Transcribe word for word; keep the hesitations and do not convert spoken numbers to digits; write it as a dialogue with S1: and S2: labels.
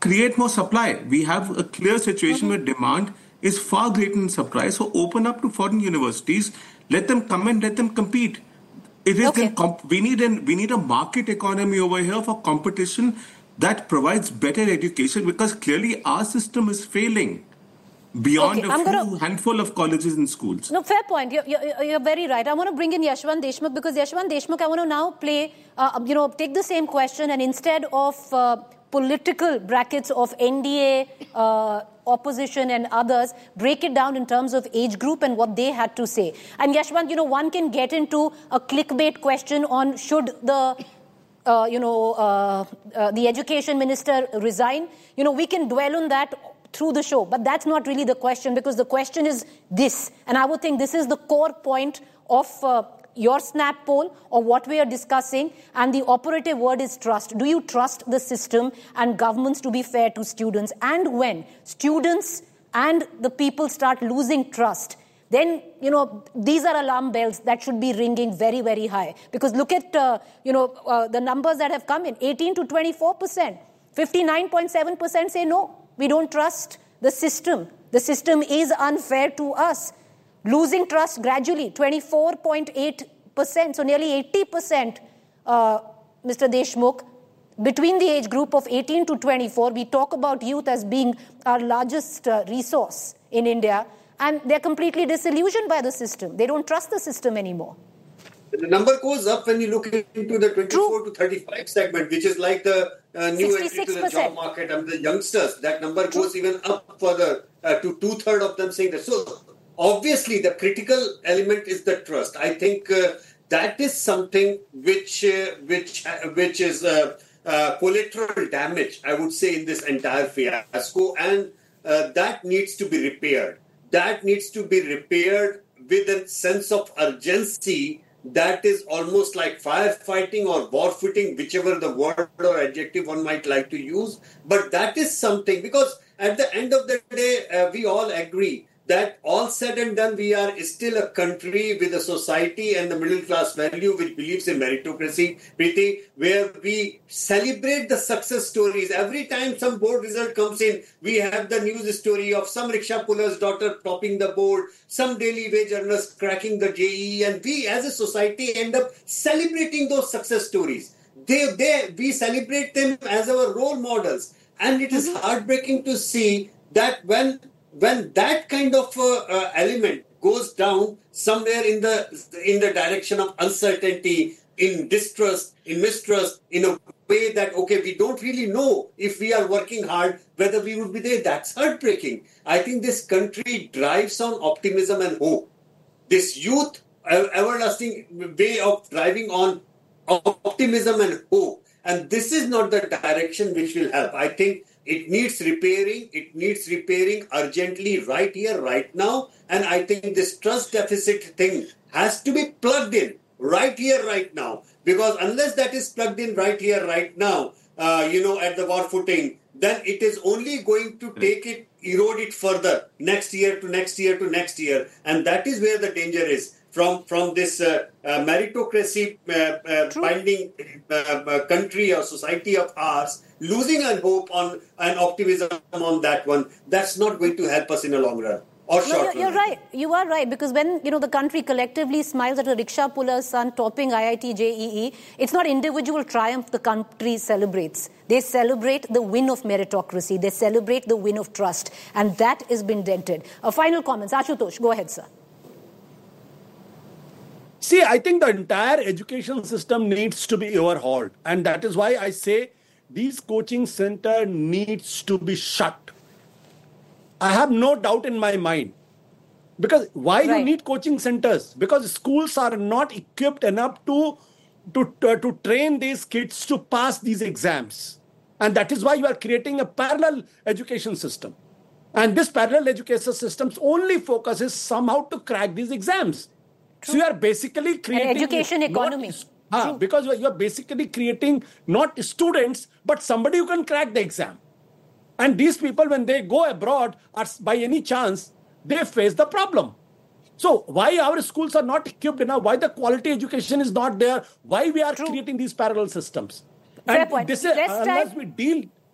S1: create more supply. We have a clear situation mm-hmm. where demand is far greater than supply. So open up to foreign universities, let them come and let them compete. It is okay. comp- we need an we need a market economy over here for competition that provides better education, because clearly our system is failing beyond okay, a few gonna... handful of colleges and schools.
S2: No, fair point. You're, you're, you're very right. I want to bring in Yashwant Deshmukh, because Yashwant Deshmukh, I want to now play, uh, you know, take the same question, and instead of uh, political brackets of N D A, uh, opposition and others, break it down in terms of age group and what they had to say. And Yashwant, you know, one can get into a clickbait question on should the, uh, you know, uh, uh, the education minister resign. You know, we can dwell on that through the show, but that's not really the question, because the question is this, and I would think this is the core point of uh, your snap poll or what we are discussing, and the operative word is trust. Do you trust the system and governments to be fair to students? And when students and the people start losing trust, then, you know, these are alarm bells that should be ringing very, very high. Because look at, uh, you know, uh, the numbers that have come in, eighteen to twenty-four percent. fifty-nine point seven percent say no, we don't trust the system. The system is unfair to us. Losing trust gradually, twenty-four point eight percent, so nearly eighty percent, uh, Mister Deshmukh, between the age group of eighteen to twenty-four. We talk about youth as being our largest uh, resource in India, and they're completely disillusioned by the system. They don't trust the system anymore.
S3: The number goes up when you look into the twenty-four True. to thirty-five segment, which is like the uh, new entry to the job market and the youngsters. That number True. goes even up further uh, to two-thirds of them saying that. So obviously, the critical element is the trust. I think uh, that is something which uh, which uh, which is uh, uh, collateral damage, I would say, in this entire fiasco, and uh, that needs to be repaired. That needs to be repaired with a sense of urgency. That is almost like firefighting or warfooting, whichever the word or adjective one might like to use. But that is something, because at the end of the day, uh, we all agree that all said and done, we are still a country with a society and the middle class value which believes in meritocracy, Preeti, where we celebrate the success stories. Every time some board result comes in, we have the news story of some rickshaw puller's daughter topping the board, some daily wage earners cracking the J E E, and we as a society end up celebrating those success stories. They, they, we celebrate them as our role models. And it is heartbreaking to see that when When that kind of uh, uh, element goes down somewhere in the in the direction of uncertainty, in distrust, in mistrust, in a way that, okay, we don't really know if we are working hard, whether we would be there, that's heartbreaking. I think this country drives on optimism and hope. This youth, uh, everlasting way of driving on optimism and hope. And this is not the direction which will help. I think it needs repairing. It needs repairing urgently right here, right now. And I think this trust deficit thing has to be plugged in right here, right now. Because unless that is plugged in right here, right now, uh, you know, at the war footing, then it is only going to take it, erode it further next year to next year to next year. And that is where the danger is. From from this uh, uh, meritocracy uh, uh, binding uh, uh, country or society of ours, losing an hope on and optimism on that one, that's not going to help us in the long run or short
S2: no, you're,
S3: run.
S2: You're right. You are right, because when you know the country collectively smiles at a rickshaw puller's son topping I I T J E E, it's not individual triumph the country celebrates. They celebrate the win of meritocracy. They celebrate the win of trust, and that has been dented. A final comments, Ashutosh, go ahead, sir.
S4: See, I think the entire education system needs to be overhauled. And that is why I say these coaching center needs to be shut. I have no doubt in my mind. Because why right. you need coaching centers? Because schools are not equipped enough to, to, uh, to train these kids to pass these exams. And that is why you are creating a parallel education system. And this parallel education system's only focus is somehow to crack these exams. True. So you are basically creating...
S2: An education economy.
S4: Not, uh, because you are basically creating not students, but somebody who can crack the exam. And these people, when they go abroad, are by any chance, they face the problem. So why our schools are not equipped enough? Why the quality education is not there? Why we are True. creating these parallel systems?
S2: Fair
S4: and
S2: point.
S4: This is, unless we deal